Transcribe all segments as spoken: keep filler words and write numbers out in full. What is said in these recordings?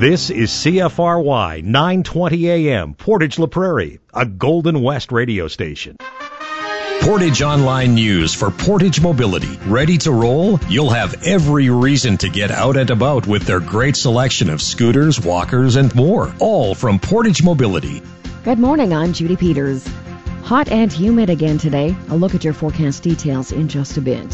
This is C F R Y nine twenty A M, Portage La Prairie, a Golden West radio station. Portage Online News for Portage Mobility. Ready to roll? You'll have every reason to get out and about with their great selection of scooters, walkers, and more. All from Portage Mobility. Good morning, I'm Judy Peters. Hot and humid again today. A look at your forecast details in just a bit.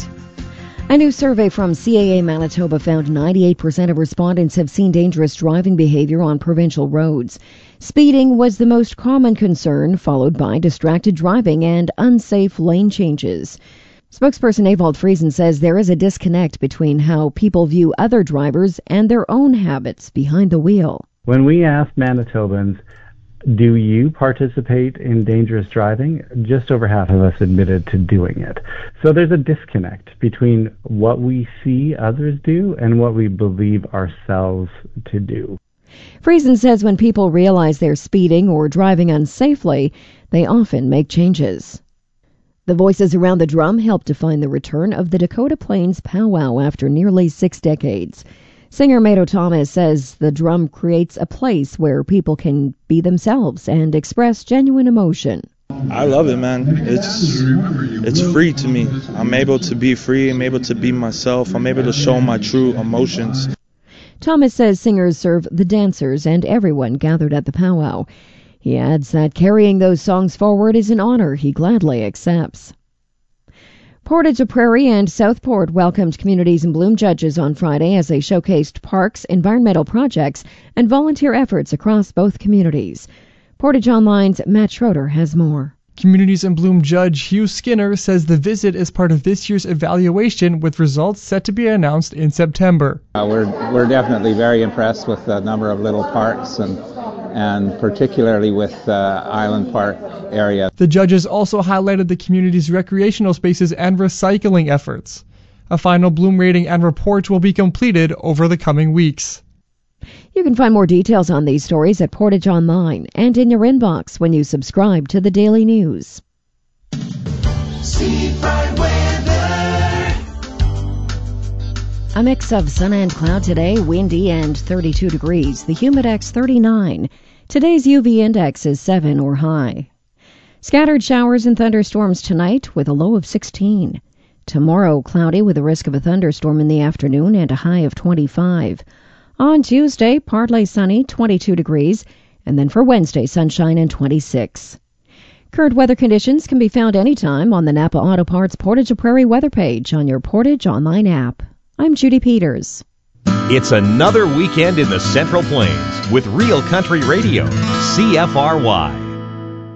A new survey from C A A Manitoba found ninety-eight percent of respondents have seen dangerous driving behavior on provincial roads. Speeding was the most common concern, followed by distracted driving and unsafe lane changes. Spokesperson Ewald Friesen says there is a disconnect between how people view other drivers and their own habits behind the wheel. When we asked Manitobans, do you participate in dangerous driving? Just over half of us admitted to doing it. So there's a disconnect between what we see others do and what we believe ourselves to do. Friesen says when people realize they're speeding or driving unsafely, they often make changes. The voices around the drum helped define the return of the Dakota Plains powwow after nearly six decades. Singer Mado Thomas says the drum creates a place where people can be themselves and express genuine emotion. I love it, man. It's it's free to me. I'm able to be free. I'm able to be myself. I'm able to show my true emotions. Thomas says singers serve the dancers and everyone gathered at the powwow. He adds that carrying those songs forward is an honor he gladly accepts. Portage La Prairie and Southport welcomed Communities in Bloom judges on Friday as they showcased parks, environmental projects, and volunteer efforts across both communities. Portage Online's Matt Schroeder has more. Communities in Bloom judge Hugh Skinner says the visit is part of this year's evaluation with results set to be announced in September. Uh, we're we're definitely very impressed with the number of little parks and and particularly with the uh, Island Park area. The judges also highlighted the community's recreational spaces and recycling efforts. A final Bloom rating and report will be completed over the coming weeks. You can find more details on these stories at Portage Online and in your inbox when you subscribe to the Daily News. Seafront weather. A mix of sun and cloud today, windy and thirty-two degrees. The humidex thirty-nine. Today's U V index is seven or high. Scattered showers and thunderstorms tonight with a low of sixteen. Tomorrow, cloudy with a risk of a thunderstorm in the afternoon and a high of twenty-five. On Tuesday, partly sunny, twenty-two degrees. And then for Wednesday, sunshine and twenty-six. Current weather conditions can be found anytime on the Napa Auto Parts Portage La Prairie weather page on your Portage Online app. I'm Judy Peters. It's another weekend in the Central Plains with Real Country Radio, C F R Y.